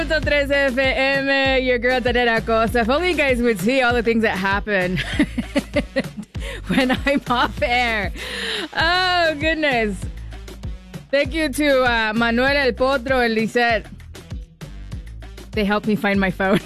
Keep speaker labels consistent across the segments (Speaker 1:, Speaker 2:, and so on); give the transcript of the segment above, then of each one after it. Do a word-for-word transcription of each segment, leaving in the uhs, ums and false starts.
Speaker 1: tres F M, your girl Danette Acosta. If only you guys would see all the things that happen when I'm off air. Oh, goodness. Thank you to uh, Manuel El Potro and Lisette. They helped me find my phone.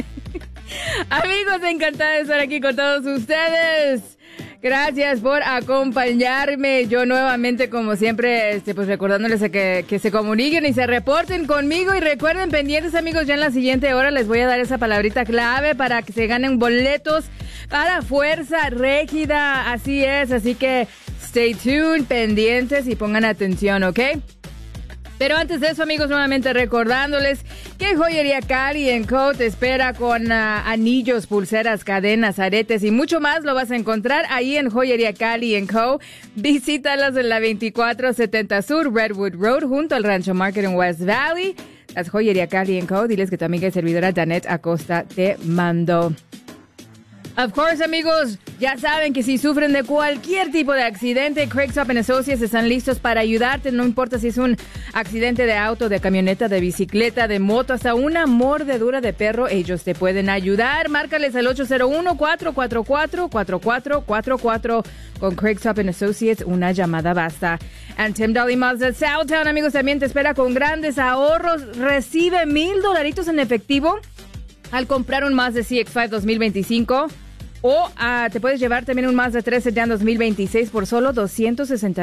Speaker 1: Amigos, encantada de estar aquí con todos ustedes. Gracias por acompañarme. Yo nuevamente, como siempre, este, pues recordándoles a que, que se comuniquen y se reporten conmigo. Y recuerden, pendientes, amigos, ya en la siguiente hora les voy a dar esa palabrita clave para que se ganen boletos para Fuerza Régida. Así es, así que stay tuned, pendientes y pongan atención, ¿ok? Pero antes de eso, amigos, nuevamente recordándoles que Joyería Cali and Co. te espera con uh, anillos, pulseras, cadenas, aretes y mucho más. Lo vas a encontrar ahí en Joyería Cali and Co. Visítalas en la veinticuatro setenta Sur, Redwood Road, junto al Rancho Market en West Valley. Las Joyería Cali and Co. Diles que tu amiga y servidora Danette Acosta te mandó. Of course, amigos, ya saben que si sufren de cualquier tipo de accidente, Craig's Up and Associates están listos para ayudarte. No importa si es un accidente de auto, de camioneta, de bicicleta, de moto, hasta una mordedura de perro, ellos te pueden ayudar. Márcales al ocho cero uno, cuatro cuatro cuatro, cuatro cuatro cuatro cuatro. Con Craig's Up and Associates, una llamada basta. And Tim Dolly Mazda Southtown, amigos, también te espera con grandes ahorros. Recibe mil dolaritos en efectivo al comprar un Mazda C X cinco dos mil veinticinco. O uh, te puedes llevar también un Mazda tres Sedan dos mil veintiséis por solo doscientos sesenta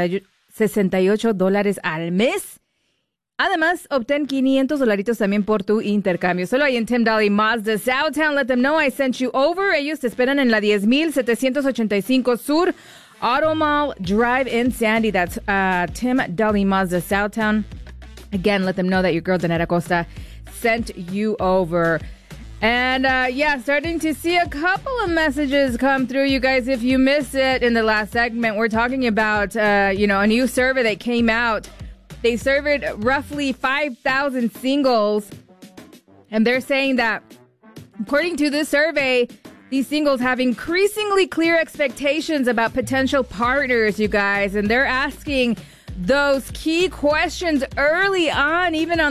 Speaker 1: y ocho dólares al mes. Además, obtén quinientos dolaritos también por tu intercambio. Solo ahí en Tim Dolly Mazda Southtown. Let them know I sent you over. Ellos te esperan en la diez mil setecientos ochenta y cinco Sur Auto Mall Drive in Sandy. That's uh, Tim Dolly Mazda Southtown. Again, let them know that your girl Danette Acosta sent you over. And, uh, yeah, starting to see a couple of messages come through. You guys, if you missed it in the last segment, we're talking about, uh, you know, a new survey that came out. They surveyed roughly five thousand singles. And they're saying that, according to this survey, these singles have increasingly clear expectations about potential partners, you guys. And they're asking those key questions early on, even on